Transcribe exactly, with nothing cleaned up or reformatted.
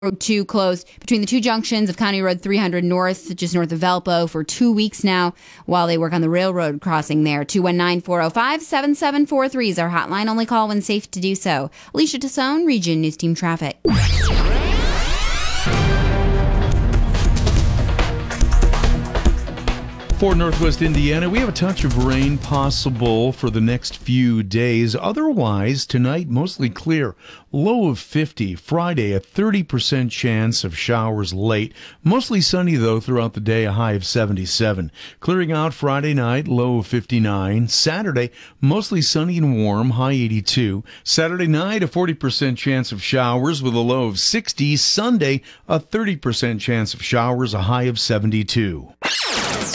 Road two closed between the two junctions of County Road three hundred North, just north of Valpo, for two weeks now while they work on the railroad crossing there. two one nine, four oh five, seven seven four three is our hotline. Only call when safe to do so. Alicia Tassone, Region News Team Traffic. For Northwest Indiana, we have a touch of rain possible for the next few days. Otherwise, tonight, mostly clear. Low of fifty. Friday, a thirty percent chance of showers late. Mostly sunny, though, throughout the day, a high of seventy-seven. Clearing out Friday night, low of fifty-nine. Saturday, mostly sunny and warm, high eighty-two. Saturday night, a forty percent chance of showers with a low of sixty. Sunday, a thirty percent chance of showers, a high of seventy-two.